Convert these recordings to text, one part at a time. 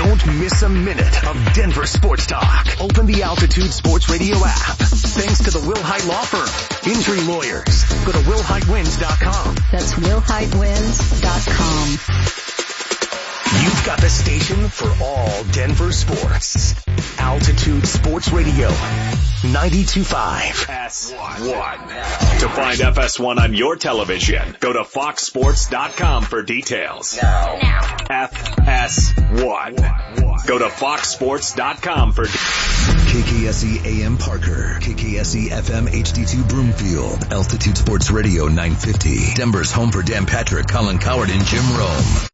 Don't miss a minute of Denver sports talk. Open the Altitude Sports Radio app. Thanks to the Wilhite Law Firm. Injury lawyers. Go to WilhiteWins.com. That's WilhiteWins.com. You've got the station for all Denver sports. Altitude Sports Radio. 92.5. FS1. To find FS1 on your television, go to FoxSports.com for details. Now. FS1. Go to FoxSports.com for KKSE AM Parker, KKSE FM HD2 Broomfield, Altitude Sports Radio 950. Denver's home for Dan Patrick, Colin Coward, and Jim Rome.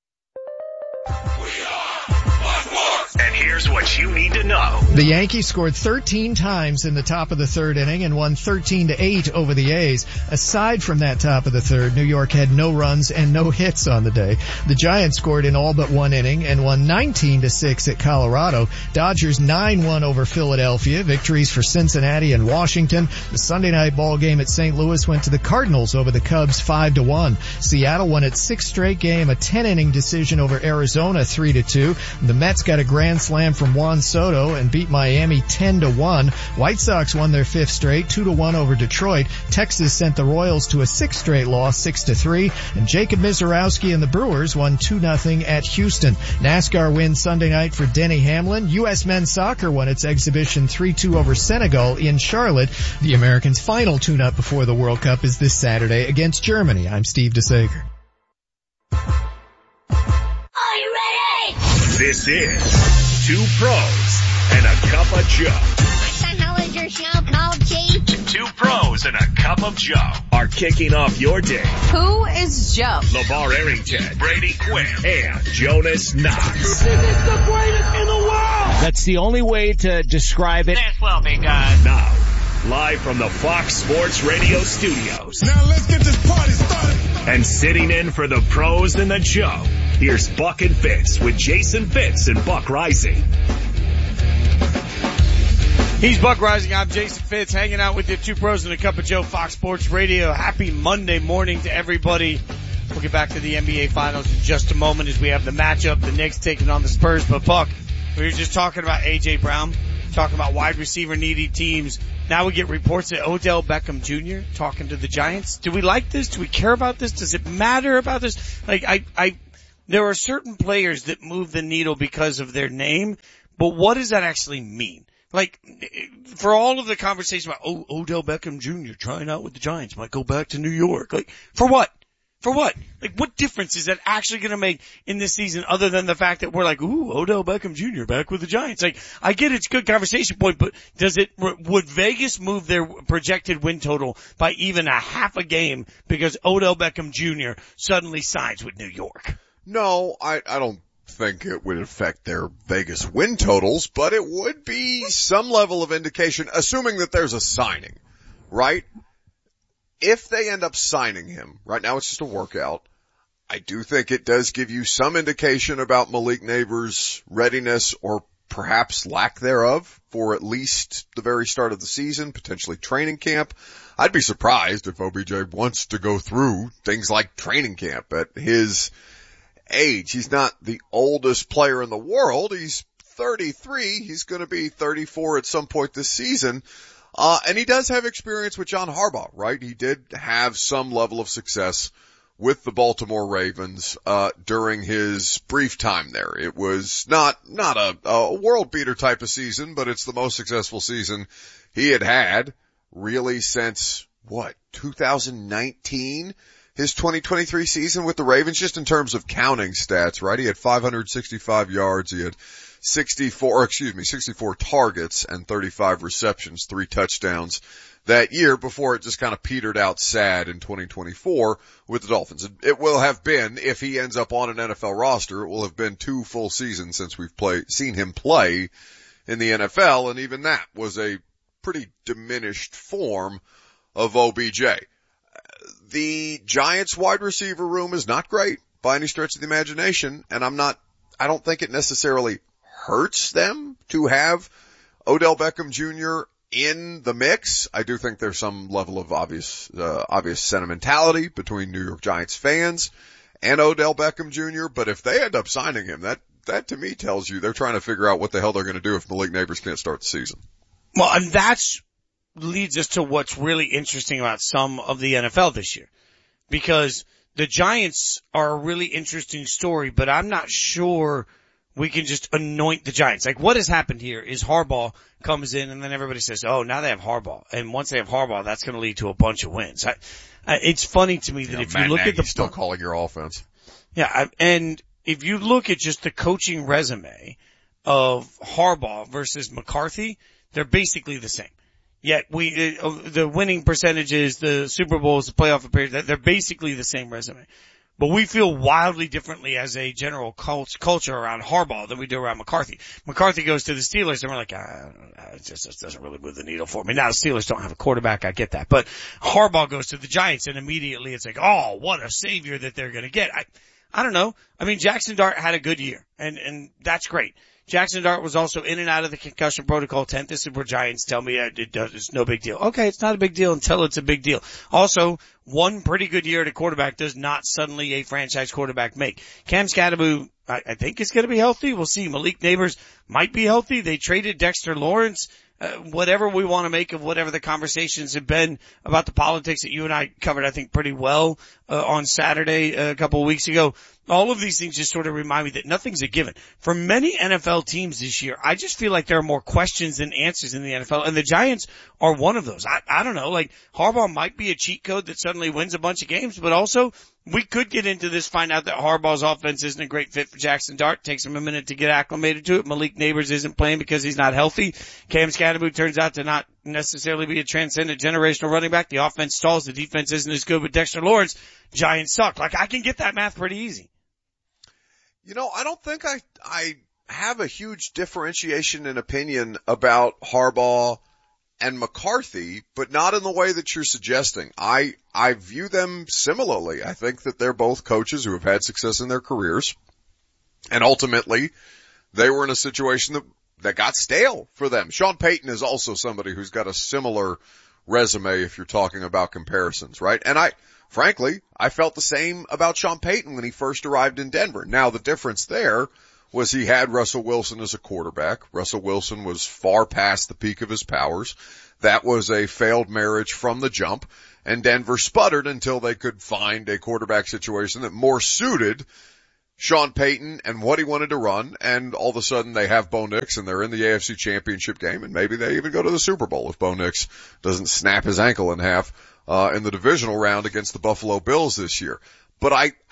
And here's what you need to know. The Yankees scored 13 times in the top of the third inning and won 13-8 over the A's. Aside from that top of the third, New York had no runs and no hits on the day. The Giants scored in all but one inning and won 19-6 at Colorado. Dodgers 9-1 over Philadelphia. Victories for Cincinnati and Washington. The Sunday night ball game at St. Louis went to the Cardinals over the Cubs 5-1. Seattle won its sixth straight game, a 10-inning decision over Arizona 3-2. The Mets got a grand slam from Juan Soto and beat Miami 10-1. White Sox won their fifth straight, 2-1 over Detroit. Texas sent the Royals to a sixth straight loss, 6-3. And Jacob Mizorowski and the Brewers won 2-0 at Houston. NASCAR wins Sunday night for Denny Hamlin. U.S. men's soccer won its exhibition 3-2 over Senegal in Charlotte. The Americans' final tune-up before the World Cup is this Saturday against Germany. I'm Steve DeSager. Are you ready? This is Two Pros and a Cup of Joe. What the hell is your show called, Chief? Two Pros and a Cup of Joe are kicking off your day. Who is Joe? LeVar Arrington, Brady Quinn, and Jonas Knox. This is the greatest in the world! That's the only way to describe it. This will be good. Now, live from the Fox Sports Radio studios. Now let's get this party started. And sitting in for the Pros and the Joe, here's Buck and Fitz with Jason Fitz and Buck Rising. He's Buck Rising. I'm Jason Fitz, hanging out with you. Two Pros and a Cup of Joe, Fox Sports Radio. Happy Monday morning to everybody. We'll get back to the NBA Finals in just a moment as we have the matchup, the Knicks taking on the Spurs. But Buck, we were just talking about A.J. Brown, talking about wide receiver needy teams. Now we get reports that Odell Beckham Jr. talking to the Giants. Do we like this? Do we care about this? Does it matter about this? There are certain players that move the needle because of their name, but what does that actually mean? Like, for all of the conversation about, Odell Beckham Jr. trying out with the Giants, might go back to New York. Like, for what? For what? Like, what difference is that actually going to make in this season other than the fact that we're like, Odell Beckham Jr. back with the Giants? Like, I get it's a good conversation point, but would Vegas move their projected win total by even a half a game because Odell Beckham Jr. suddenly signs with New York? No, I don't think it would affect their Vegas win totals, but it would be some level of indication, assuming that there's a signing, right? If they end up signing him, right now it's just a workout, I do think it does give you some indication about Malik Neighbors' readiness or perhaps lack thereof for at least the very start of the season, potentially training camp. I'd be surprised if OBJ wants to go through things like training camp at his age. He's not the oldest player in the world. He's 33. He's going to be 34 at some point this season. And he does have experience with John Harbaugh, right? He did have some level of success with the Baltimore Ravens, during his brief time there. It was not a world beater type of season, but it's the most successful season he had really since 2019? His 2023 season with the Ravens, just in terms of counting stats, right? He had 565 yards. He had 64 targets and 35 receptions, 3 touchdowns that year before it just kind of petered out sad in 2024 with the Dolphins. It will have been, if he ends up on an NFL roster, it will have been 2 full seasons since we've seen him play in the NFL, and even that was a pretty diminished form of OBJ. The Giants wide receiver room is not great by any stretch of the imagination, and I don't think it necessarily hurts them to have Odell Beckham Jr. in the mix. I do think there's some level of obvious sentimentality between New York Giants fans and Odell Beckham Jr., but if they end up signing him, that that to me tells you they're trying to figure out what the hell they're going to do if Malik Neighbors can't start the season. Well, and that's leads us to what's really interesting about some of the NFL this year, because the Giants are a really interesting story, but I'm not sure we can just anoint the Giants. Like, what has happened here is Harbaugh comes in and then everybody says, oh, now they have Harbaugh. And once they have Harbaugh, that's going to lead to a bunch of wins. It's funny to me that if you look at the still calling your offense. Yeah, and if you look at just the coaching resume of Harbaugh versus McCarthy, they're basically the same. Yet the winning percentages, the Super Bowls, the playoff appearances, they're basically the same resume. But we feel wildly differently as a general culture around Harbaugh than we do around McCarthy. McCarthy goes to the Steelers and we're like, it just doesn't really move the needle for me. Now the Steelers don't have a quarterback, I get that. But Harbaugh goes to the Giants and immediately it's like, oh, what a savior that they're gonna get. I don't know. I mean, Jackson Dart had a good year and that's great. Jackson Dart was also in and out of the concussion protocol tent. This is where Giants tell me it's no big deal. Okay, it's not a big deal until it's a big deal. Also, one pretty good year at a quarterback does not suddenly a franchise quarterback make. Cam Scatteroo, I think is going to be healthy. We'll see. Malik Neighbors might be healthy. They traded Dexter Lawrence. Whatever we want to make of whatever the conversations have been about the politics that you and I covered, I think, pretty well on Saturday a couple of weeks ago. All of these things just sort of remind me that nothing's a given. For many NFL teams this year, I just feel like there are more questions than answers in the NFL, and the Giants are one of those. I don't know, like Harbaugh might be a cheat code that suddenly wins a bunch of games, but also we could get into this, find out that Harbaugh's offense isn't a great fit for Jackson Dart. Takes him a minute to get acclimated to it. Malik Neighbors isn't playing because he's not healthy. Cam Scatteroo turns out to not necessarily be a transcendent generational running back. The offense stalls. The defense isn't as good with Dexter Lawrence. Giants suck. Like, I can get that math pretty easy. You know, I don't think I have a huge differentiation in opinion about Harbaugh and McCarthy, but not in the way that you're suggesting. I view them similarly. I think that they're both coaches who have had success in their careers, and ultimately they were in a situation that got stale for them. Sean Payton is also somebody who's got a similar resume if you're talking about comparisons, right? And frankly, I felt the same about Sean Payton when he first arrived in Denver. Now, the difference there was he had Russell Wilson as a quarterback. Russell Wilson was far past the peak of his powers. That was a failed marriage from the jump, and Denver sputtered until they could find a quarterback situation that more suited Sean Payton and what he wanted to run, and all of a sudden they have Bo Nix and they're in the AFC Championship game, and maybe they even go to the Super Bowl if Bo Nix doesn't snap his ankle in half in the divisional round against the Buffalo Bills this year. But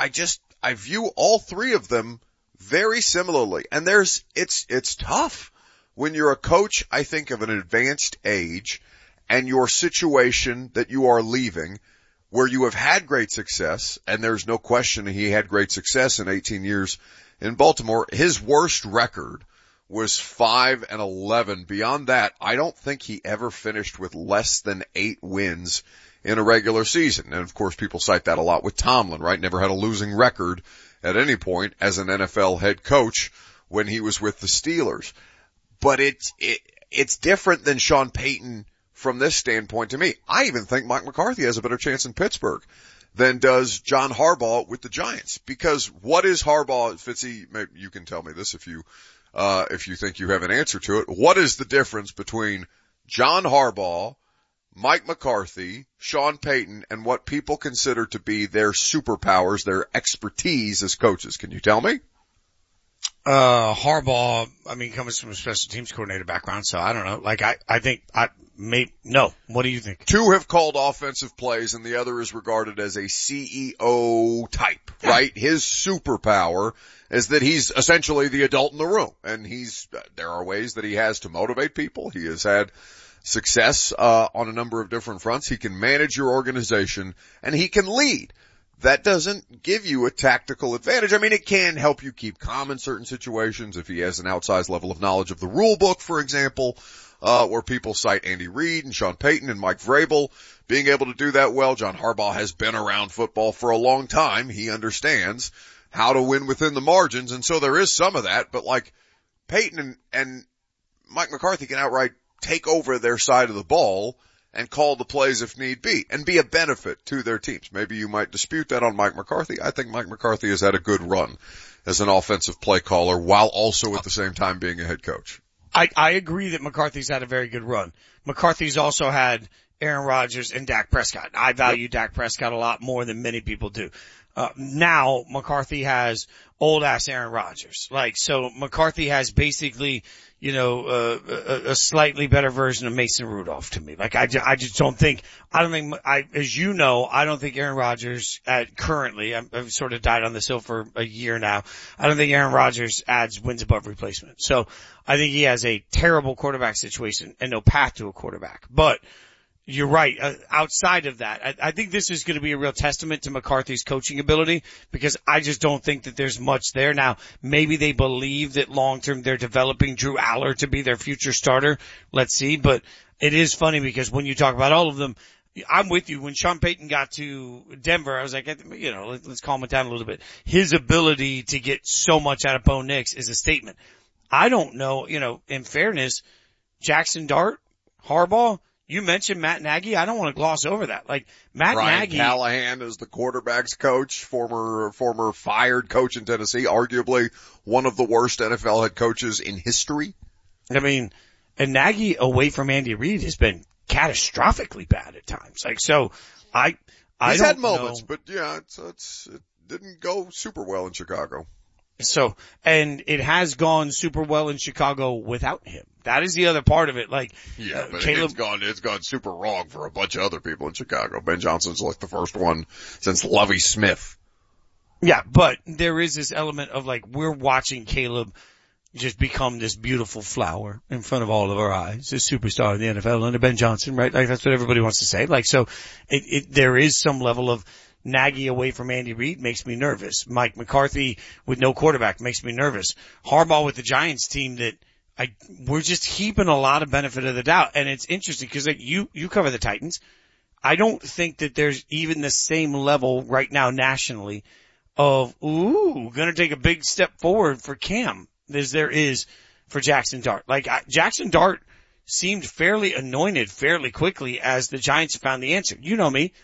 I view all three of them very similarly. And it's tough when you're a coach, I think, of an advanced age and your situation that you are leaving where you have had great success, and there's no question he had great success in 18 years in Baltimore. His worst record was 5-11. Beyond that, I don't think he ever finished with less than 8 wins in a regular season. And of course, people cite that a lot with Tomlin, right? Never had a losing record at any point as an NFL head coach when he was with the Steelers. But it's different than Sean Payton from this standpoint to me. I even think Mike McCarthy has a better chance in Pittsburgh than does John Harbaugh with the Giants. Because what is Harbaugh, Fitzy, maybe you can tell me this if you think you have an answer to it. What is the difference between John Harbaugh, Mike McCarthy, Sean Payton, and what people consider to be their superpowers, their expertise as coaches? Can you tell me? Harbaugh, comes from a special teams coordinator background, so I don't know. Like, I think no. What do you think? Two have called offensive plays and the other is regarded as a CEO type, right? His superpower is that he's essentially the adult in the room, and there are ways that he has to motivate people. He has had success, on a number of different fronts. He can manage your organization and he can lead. That doesn't give you a tactical advantage. It can help you keep calm in certain situations if he has an outsized level of knowledge of the rule book, for example, where people cite Andy Reid and Sean Payton and Mike Vrabel being able to do that well. John Harbaugh has been around football for a long time. He understands how to win within the margins, and so there is some of that, but like Payton and Mike McCarthy can outright take over their side of the ball and call the plays if need be and be a benefit to their teams. Maybe you might dispute that on Mike McCarthy. I think Mike McCarthy has had a good run as an offensive play caller while also at the same time being a head coach. I agree that McCarthy's had a very good run. McCarthy's also had Aaron Rodgers and Dak Prescott. I value Dak Prescott a lot more than many people do. Now McCarthy has old ass Aaron Rodgers. So McCarthy has basically, a slightly better version of Mason Rudolph to me. I don't think Aaron Rodgers currently, I've sort of died on this hill for a year now. I don't think Aaron Rodgers adds wins above replacement. So I think he has a terrible quarterback situation and no path to a quarterback. But you're right. Outside of that, I think this is going to be a real testament to McCarthy's coaching ability because I just don't think that there's much there. Now, maybe they believe that long term they're developing Drew Aller to be their future starter. Let's see. But it is funny because when you talk about all of them, I'm with you. When Sean Payton got to Denver, I was like, let's calm it down a little bit. His ability to get so much out of Bo Nix is a statement. I don't know, in fairness, Jackson Dart, Harbaugh, you mentioned Matt Nagy. I don't want to gloss over that. Matt Nagy. Brian Callahan is the quarterback's coach, former fired coach in Tennessee, arguably one of the worst NFL head coaches in history. I mean, and Nagy away from Andy Reid has been catastrophically bad at times. He's had moments, but yeah, it didn't go super well in Chicago. So, and it has gone super well in Chicago without him. That is the other part of it. But Caleb, it's gone super wrong for a bunch of other people in Chicago. Ben Johnson's the first one since Lovie Smith. Yeah, but there is this element of we're watching Caleb just become this beautiful flower in front of all of our eyes, a superstar in the NFL under Ben Johnson, right? That's what everybody wants to say. So there is some level of Nagy away from Andy Reid makes me nervous. Mike McCarthy with no quarterback makes me nervous. Harbaugh with the Giants team that we're just heaping a lot of benefit of the doubt. And it's interesting because you cover the Titans. I don't think that there's even the same level right now nationally of, gonna take a big step forward for Cam as there is for Jackson Dart. Jackson Dart seemed fairly anointed fairly quickly as the Giants found the answer. You know me.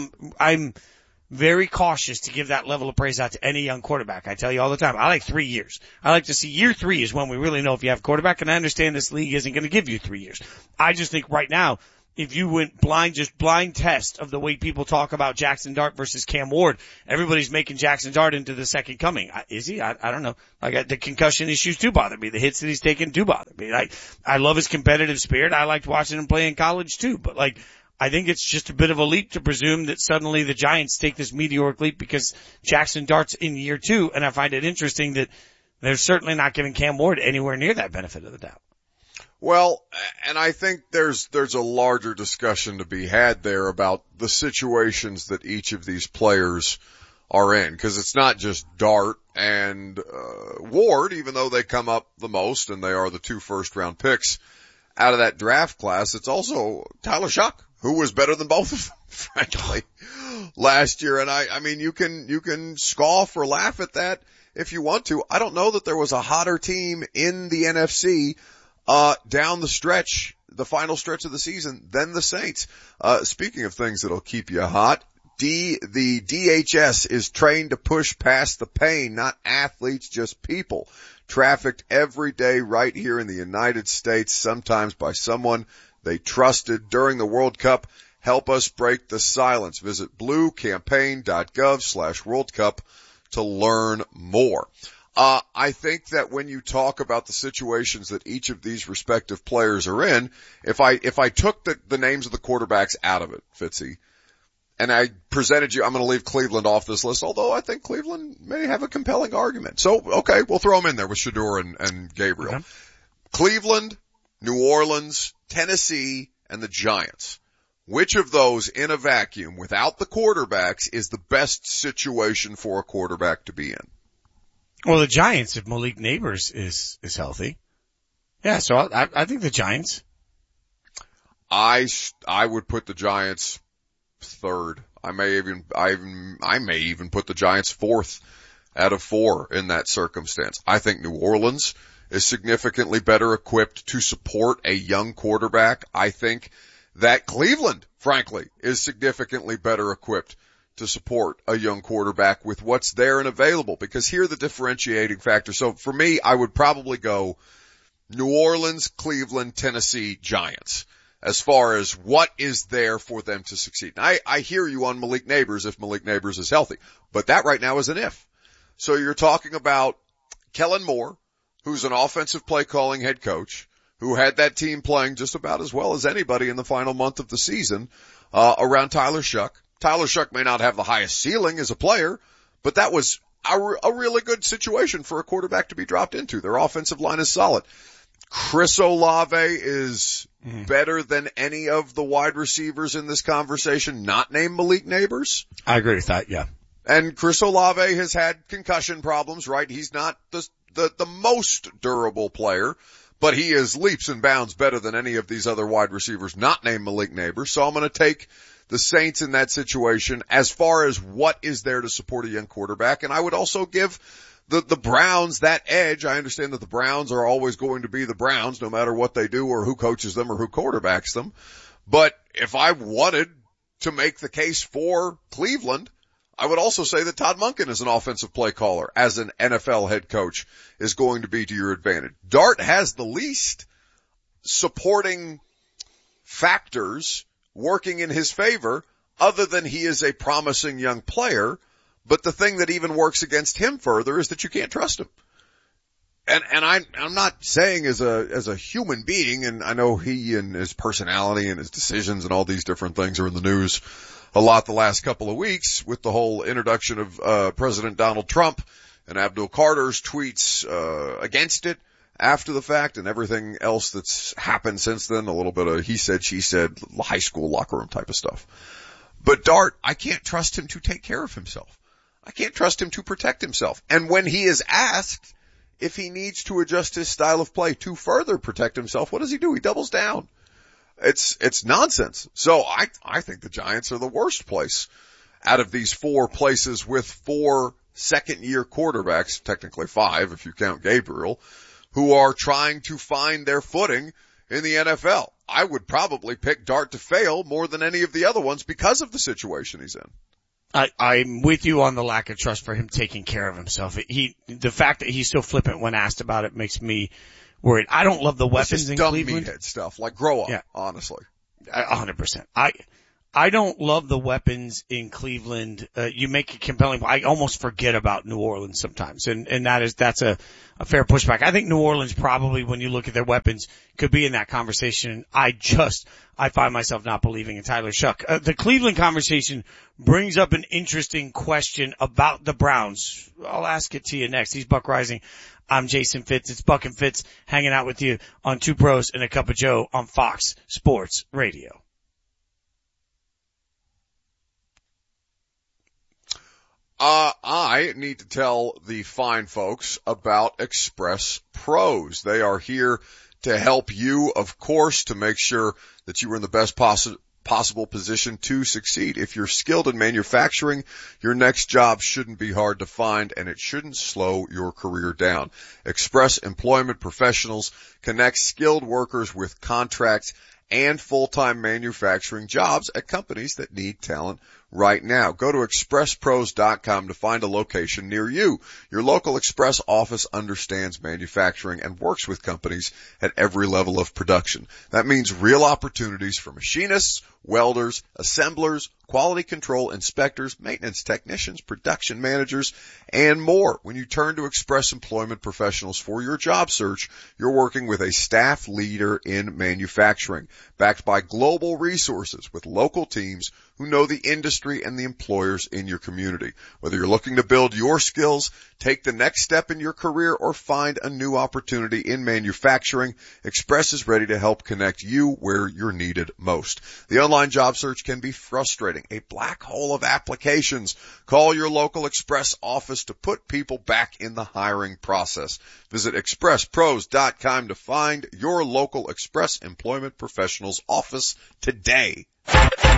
I'm very cautious to give that level of praise out to any young quarterback. I tell you all the time, I like 3 years. I like to see year 3 is when we really know if you have a quarterback, and I understand this league isn't going to give you 3 years. I just think right now, if you went blind test of the way people talk about Jackson Dart versus Cam Ward, everybody's making Jackson Dart into the second coming. Is he? I don't know. The concussion issues do bother me. The hits that he's taken do bother me. I love his competitive spirit. I liked watching him play in college too, but I think it's just a bit of a leap to presume that suddenly the Giants take this meteoric leap because Jackson Dart's in year 2, and I find it interesting that they're certainly not giving Cam Ward anywhere near that benefit of the doubt. Well, and I think there's a larger discussion to be had there about the situations that each of these players are in, because it's not just Dart and Ward, even though they come up the most and they are the 2 first-round picks out of that draft class. It's also Tyler Shuck, who was better than both of them, frankly, last year. And I mean, you can scoff or laugh at that if you want to. I don't know that there was a hotter team in the NFC, down the stretch, the final stretch of the season than the Saints. Speaking of things that'll keep you hot, the DHS is trained to push past the pain, not athletes, just people. Trafficked every day right here in the United States, sometimes by someone they trusted during the World Cup. Help us break the silence. Visit bluecampaign.gov/World Cup to learn more. I think that when you talk about the situations that each of these respective players are in, if I took the names of the quarterbacks out of it, Fitzy, and I presented you, I'm going to leave Cleveland off this list, although I think Cleveland may have a compelling argument. So, okay, we'll throw them in there with Shedeur and Gabriel. Okay. Cleveland, New Orleans, Tennessee, and the Giants. Which of those in a vacuum without the quarterbacks is the best situation for a quarterback to be in? Well, the Giants, if Malik Neighbors is healthy. Yeah, so I think the Giants. I would put the Giants third. I may even put the Giants 4th out of 4 in that circumstance. I think New Orleans is significantly better equipped to support a young quarterback. I think that Cleveland, frankly, is significantly better equipped to support a young quarterback with what's there and available, because here the differentiating factor. So for me, I would probably go New Orleans, Cleveland, Tennessee, Giants as far as what is there for them to succeed. And I hear you on Malik Neighbors if Malik Neighbors is healthy, but that right now is an if. So you're talking about Kellen Moore, who's an offensive play calling head coach, who had that team playing just about as well as anybody in the final month of the season, around Tyler Shuck. Tyler Shuck may not have the highest ceiling as a player, but that was a really good situation for a quarterback to be dropped into. Their offensive line is solid. Chris Olave is better than any of the wide receivers in this conversation, not named Malik Neighbors. I agree with that, yeah. And Chris Olave has had concussion problems, right? He's not the most durable player, but he is leaps and bounds better than any of these other wide receivers not named Malik Neighbors. So I'm going to take the Saints in that situation as far as what is there to support a young quarterback. And I would also give the Browns that edge. I understand that the Browns are always going to be the Browns no matter what they do or who coaches them or who quarterbacks them. But if I wanted to make the case for Cleveland, I would also say that Todd Monken as an offensive play caller, as an NFL head coach, is going to be to your advantage. Dart has the least supporting factors working in his favor, other than he is a promising young player. But the thing that even works against him further is that you can't trust him. And I'm not saying as a human being, and I know he and his personality and his decisions and all these different things are in the news a lot the last couple of weeks with the whole introduction of President Donald Trump and Abdul Carter's tweets against it after the fact and everything else that's happened since then, a little bit of he said, she said, high school locker room type of stuff. But Dart, I can't trust him to take care of himself. I can't trust him to protect himself. And when he is asked if he needs to adjust his style of play to further protect himself, what does he do? He doubles down. It's nonsense. So I think the Giants are the worst place out of these four places with 4 second-year quarterbacks, technically 5 if you count Gabriel, who are trying to find their footing in the NFL. I would probably pick Dart to fail more than any of the other ones because of the situation he's in. I'm with you on the lack of trust for him taking care of himself. The fact that he's so flippant when asked about it makes me worried. I don't love the weapons in Cleveland. Meathead stuff, like grow up, honestly. 100%. I don't love the weapons in Cleveland. You make it compelling. I almost forget about New Orleans sometimes. And that's a fair pushback. I think New Orleans probably, when you look at their weapons, could be in that conversation. I find myself not believing in Tyler Shuck. The Cleveland conversation brings up an interesting question about the Browns. I'll ask it to you next. He's Buck Rising. I'm Jason Fitz. It's Buck and Fitz hanging out with you on Two Pros and a Cup of Joe on Fox Sports Radio. I need to tell the fine folks about Express Pros. They are here to help you, of course, to make sure that you are in the best possible position to succeed. If you're skilled in manufacturing, your next job shouldn't be hard to find, and it shouldn't slow your career down. Express Employment Professionals connects skilled workers with contracts and full-time manufacturing jobs at companies that need talent right now. Go to expresspros.com to find a location near you. Your local Express office understands manufacturing and works with companies at every level of production. That means real opportunities for machinists, welders, assemblers, quality control inspectors, maintenance technicians, production managers, and more. When you turn to Express Employment Professionals for your job search, you're working with a staff leader in manufacturing, backed by global resources with local teams who know the industry and the employers in your community. Whether you're looking to build your skills, take the next step in your career, or find a new opportunity in manufacturing, Express is ready to help connect you where you're needed most. The online job search can be frustrating, a black hole of applications. Call your local Express office to put people back in the hiring process. Visit expresspros.com to find your local Express Employment Professionals office today.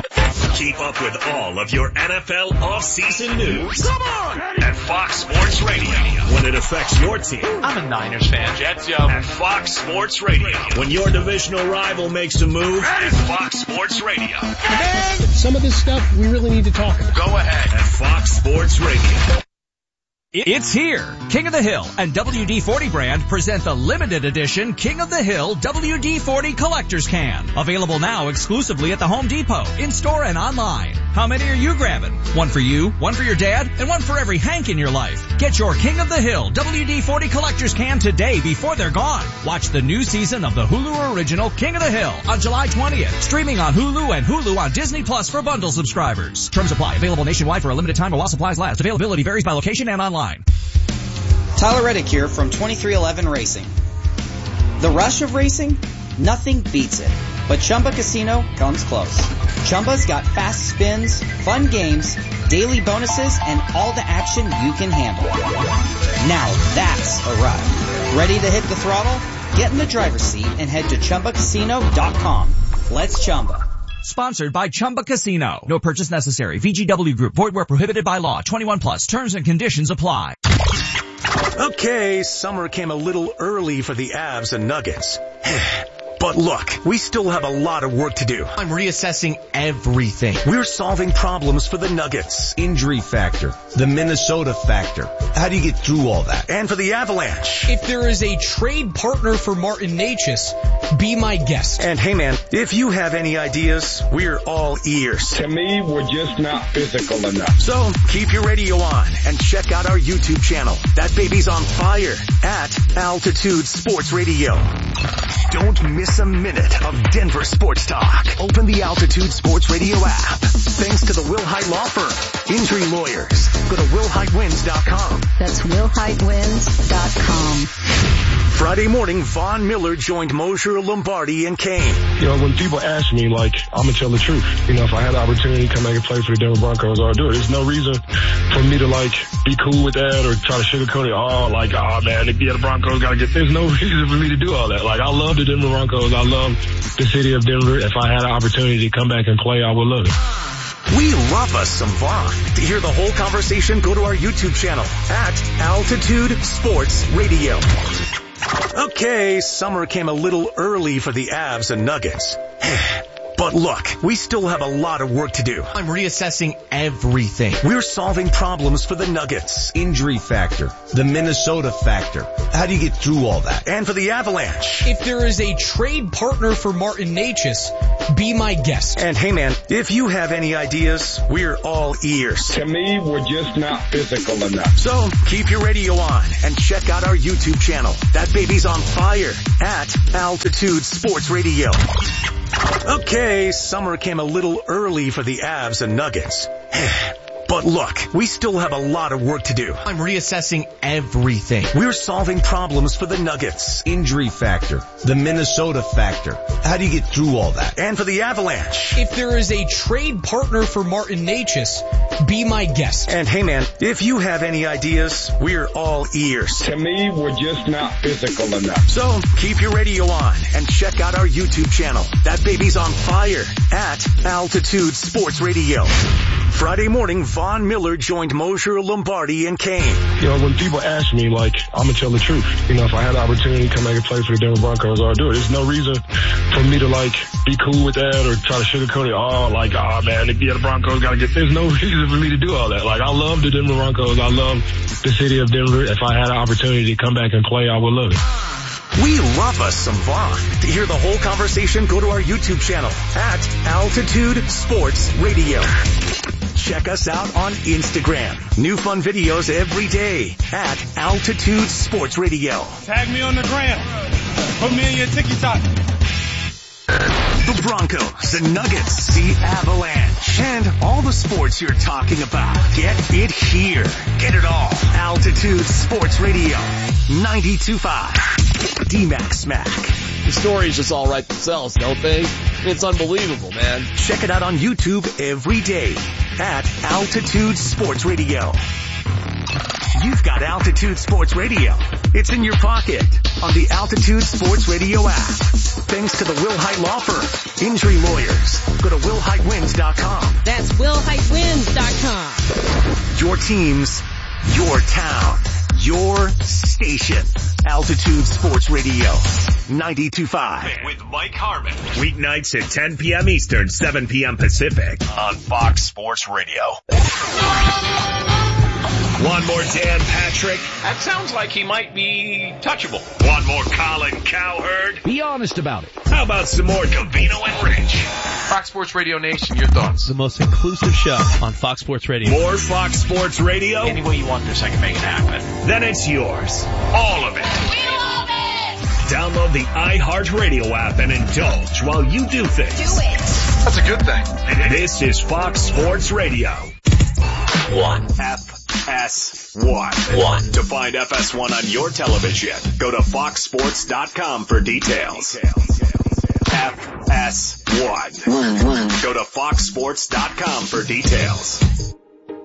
Keep up with all of your NFL offseason news. Come on! At Fox Sports Radio. When it affects your team. I'm a Niners fan. Jets, yo. At Fox Sports Radio. When your divisional rival makes a move. At Fox Sports Radio. Some of this stuff we really need to talk about. Go ahead. At Fox Sports Radio. It's here. King of the Hill and WD-40 brand present the limited edition King of the Hill WD-40 Collector's Can. Available now exclusively at the Home Depot, in-store and online. How many are you grabbing? One for you, one for your dad, and one for every Hank in your life. Get your King of the Hill WD-40 Collector's Can today before they're gone. Watch the new season of the Hulu original King of the Hill on July 20th. Streaming on Hulu and Hulu on Disney Plus for bundle subscribers. Terms apply. Available nationwide for a limited time while supplies last. Availability varies by location and online. Tyler Reddick here from 2311 Racing. The rush of racing? Nothing beats it. But Chumba Casino comes close. Chumba's got fast spins, fun games, daily bonuses, and all the action you can handle. Now that's a ride. Ready to hit the throttle? Get in the driver's seat and head to ChumbaCasino.com. Let's Chumba. Sponsored by Chumba Casino. No purchase necessary. VGW Group. Void where prohibited by law. 21 plus. Terms and conditions apply. Okay, summer came a little early for the Avs and Nuggets. But look, we still have a lot of work to do. I'm reassessing everything. We're solving problems for the Nuggets. Injury factor. The Minnesota factor. How do you get through all that? And for the Avalanche. If there is a trade partner for Martin Necas, be my guest. And hey man, if you have any ideas, we're all ears. To me, we're just not physical enough. So keep your radio on and check out our YouTube channel. That baby's on fire at Altitude Sports Radio. Don't miss a minute of Denver sports talk. Open the Altitude Sports Radio app. Thanks to the Will Hite Law Firm. Injury lawyers. Go to WillHiteWins.com. That's WillHiteWins.com. Friday morning, Von Miller joined Mosher, Lombardi, and Kane. You know, when people ask me, like, I'm going to tell the truth. You know, if I had the opportunity to come back and play for the Denver Broncos, I'll do it. There's no reason for me to, like, be cool with that or try to sugarcoat it. Oh, man, if the Broncos got to get... There's no reason for me to do all that. Like, I love the Denver Broncos. I love the city of Denver. If I had an opportunity to come back and play, I would love it. We love us some Vaughn. To hear the whole conversation, go to our YouTube channel at Altitude Sports Radio. Okay, summer came a little early for the Avs and Nuggets. But look, we still have a lot of work to do. I'm reassessing everything. We're solving problems for the Nuggets. Injury factor. The Minnesota factor. How do you get through all that? And for the Avalanche. If there is a trade partner for Martin Necas, be my guest. And hey man, if you have any ideas, we're all ears. To me, we're just not physical enough. So keep your radio on and check out our YouTube channel. That baby's on fire at Altitude Sports Radio. Okay, summer came a little early for the Avs and Nuggets. But look, we still have a lot of work to do. I'm reassessing everything. We're solving problems for the Nuggets. Injury factor. The Minnesota factor. How do you get through all that? And for the Avalanche. If there is a trade partner for Martin Necas, be my guest. And hey man, if you have any ideas, we're all ears. To me, we're just not physical enough. So keep your radio on and check out our YouTube channel. That baby's on fire at Altitude Sports Radio. Friday morning, Von Miller joined Mosher, Lombardi, and Kane. You know, when people ask me, like, I'm going to tell the truth. You know, if I had the opportunity to come back and play for the Denver Broncos, I'll do it. There's no reason for me to, like, be cool with that or try to sugarcoat it. Oh, man, if the Broncos got to get... There's no reason for me to do all that. Like, I love the Denver Broncos. I love the city of Denver. If I had an opportunity to come back and play, I would love it. We love us some Vaughn. To hear the whole conversation, go to our YouTube channel at Altitude Sports Radio. Check us out on Instagram. New fun videos every day at Altitude Sports Radio. Tag me on the gram. Put me in your TikTok. The Broncos, the Nuggets, the Avalanche, and all the sports you're talking about. Get it here. Get it all. Altitude Sports Radio. 92.5. D-Mac Smack. The stories just all write themselves, don't they? It's unbelievable, man. Check it out on YouTube every day at Altitude Sports Radio. You've got Altitude Sports Radio. It's in your pocket on the Altitude Sports Radio app. Thanks to the Will Hite Law Firm. Injury lawyers. Go to willhitewins.com. That's willhitewins.com. Your teams, your town, your station. Altitude Sports Radio. 92.5. With Mike Harmon. Weeknights at 10 p.m. Eastern, 7 p.m. Pacific on Fox Sports Radio. One more Dan Patrick. That sounds like he might be touchable. One more Colin Cowherd. Be honest about it. How about some more Covino and Rich? Fox Sports Radio Nation, your thoughts? The most inclusive show on Fox Sports Radio. More Fox Sports Radio? Any way you want this, I can make it happen. Then it's yours. All of it. We love it! Download the iHeartRadio app and indulge while you do things. Do it! That's a good thing. This is Fox Sports Radio. 1. FS1. To find FS1 on your television, go to foxsports.com for details. FS1. Go to foxsports.com for details.